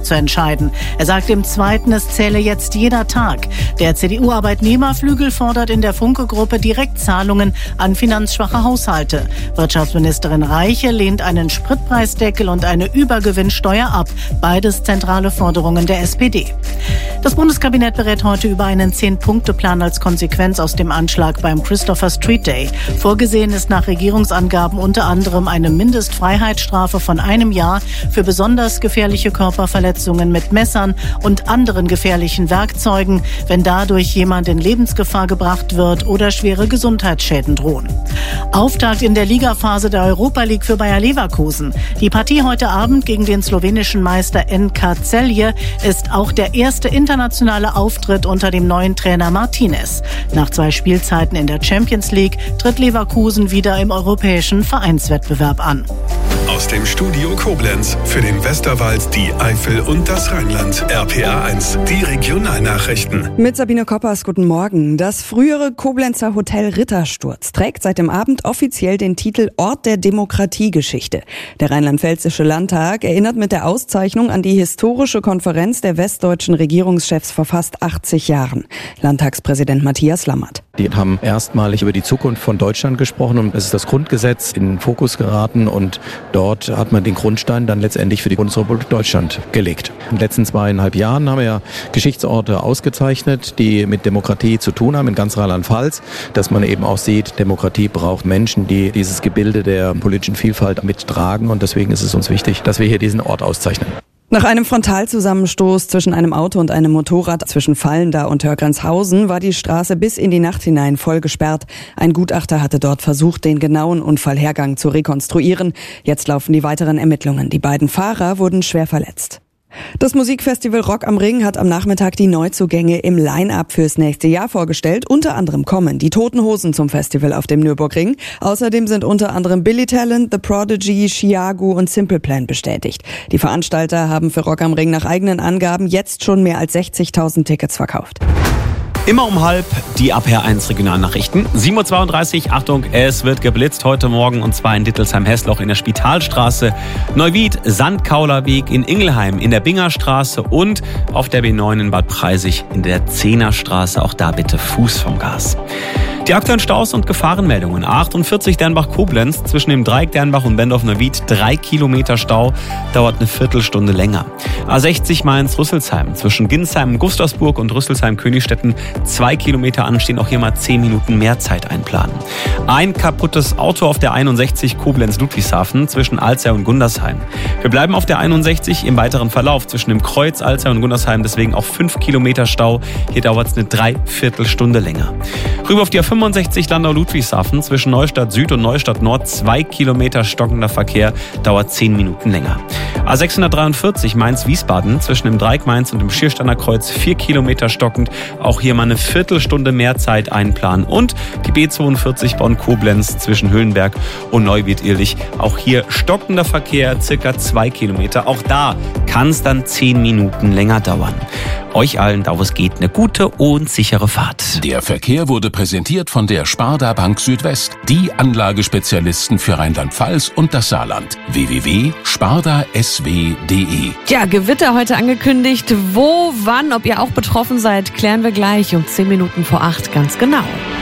zu entscheiden. Er sagt im Zweiten, es zähle jetzt jeder Tag. Der CDU-Arbeitnehmerflügel fordert in der Funke-Gruppe Direktzahlungen an finanzschwache Haushalte. Wirtschaftsministerin Reiche lehnt einen Spritpreisdeckel und eine Übergewinnsteuer ab. Beides zentrale Forderungen der SPD. Das Bundeskabinett berät heute über einen 10-Punkte-Plan als Konsequenz aus dem Anschlag beim Christopher Street Day. Vorgesehen ist nach Regierungsangaben unter anderem eine Mindestfreiheitsstrafe von 1 Jahr für besonders gefährliche Körperverletzungen mit Messern und anderen gefährlichen Werkzeugen, wenn dadurch jemand in Lebensgefahr gebracht wird oder schwere Gesundheitsschäden drohen. Auftakt in der Ligaphase der Europa League für Bayer Leverkusen. Die Partie heute Abend gegen den slowenischen Meister NK Celje ist auch der erste internationale Auftritt unter dem neuen Trainer Martinez. Nach 2 Spielzeiten in der Champions League tritt Leverkusen wieder im europäischen Vereinswettbewerb an. Aus dem Studio Koblenz für den Westerwald, die Eifel und das Rheinland. RPA1, die Regionalnachrichten. Mit Sabine Koppers, guten Morgen. Das frühere Koblenzer Hotel Rittersturz trägt seit dem Abend offiziell den Titel Ort der Demokratiegeschichte. Der rheinland-pfälzische Landtag erinnert mit der Auszeichnung an die historische Konferenz der westdeutschen Regierungschefs vor fast 80 Jahren. Landtagspräsident Matthias Lammert. Die haben erstmalig über die Zukunft von Deutschland gesprochen und es ist das Grundgesetz in den Fokus geraten und dort hat man den Grundstein dann letztendlich für die Bundesrepublik Deutschland gelegt. In den letzten 2,5 Jahren haben wir Geschichtsorte ausgezeichnet, die mit Demokratie zu tun haben in ganz Rheinland-Pfalz, dass man eben auch sieht, Demokratie braucht Menschen, die dieses Gebilde der politischen Vielfalt mittragen und deswegen ist es uns wichtig, dass wir hier diesen Ort auszeichnen. Nach einem Frontalzusammenstoß zwischen einem Auto und einem Motorrad zwischen Vallendar und Hörgrenzhausen war die Straße bis in die Nacht hinein voll gesperrt. Ein Gutachter hatte dort versucht, den genauen Unfallhergang zu rekonstruieren. Jetzt laufen die weiteren Ermittlungen. Die beiden Fahrer wurden schwer verletzt. Das Musikfestival Rock am Ring hat am Nachmittag die Neuzugänge im Line-Up fürs nächste Jahr vorgestellt. Unter anderem kommen die Toten Hosen zum Festival auf dem Nürburgring. Außerdem sind unter anderem Billy Talent, The Prodigy, Chiago und Simple Plan bestätigt. Die Veranstalter haben für Rock am Ring nach eigenen Angaben jetzt schon mehr als 60.000 Tickets verkauft. Immer um 12:30 die RPA1 Regionalnachrichten. 7:32 Uhr, Achtung, es wird geblitzt heute Morgen und zwar in Dittelsheim-Hessloch in der Spitalstraße, Neuwied, Sandkaulerweg in Ingelheim, in der Bingerstraße und auf der B9 in Bad Preisig in der Zehnerstraße. Auch da bitte Fuß vom Gas. Die aktuellen Staus und Gefahrenmeldungen. A48 Dernbach-Koblenz zwischen dem Dreieck Dernbach und Bendorf-Neuwied 3 Kilometer Stau, dauert eine Viertelstunde länger. A60 Mainz-Rüsselsheim zwischen Ginsheim, Gustavsburg und Rüsselsheim-Königstetten 2 Kilometer anstehen, auch hier mal 10 Minuten mehr Zeit einplanen. Ein kaputtes Auto auf der 61 Koblenz-Ludwigshafen zwischen Alzey und Gundersheim. Wir bleiben auf der 61 im weiteren Verlauf zwischen dem Kreuz Alzey und Gundersheim, deswegen auch 5 Kilometer Stau. Hier dauert es eine Dreiviertelstunde länger. Rüber auf die A65 Landau-Ludwigshafen zwischen Neustadt Süd und Neustadt Nord 2 Kilometer stockender Verkehr, dauert 10 Minuten länger. A643 Mainz-Wiesbaden zwischen dem Dreieck Mainz und dem Schiersteiner Kreuz 4 Kilometer stockend, auch hier mal eine Viertelstunde mehr Zeit einplanen. Und die B42 Bonn-Koblenz zwischen Höhenberg und Neuwied-Irlich, auch hier stockender Verkehr, circa 2 Kilometer. Auch da kann es dann 10 Minuten länger dauern. Euch allen, da wo es geht, eine gute und sichere Fahrt. Der Verkehr wurde präsentiert von der Sparda Bank Südwest, die Anlagespezialisten für Rheinland-Pfalz und das Saarland. www.spardasw.de. Ja, Gewitter heute angekündigt. Wo, wann, ob ihr auch betroffen seid, klären wir gleich um 10 Minuten vor 8 ganz genau.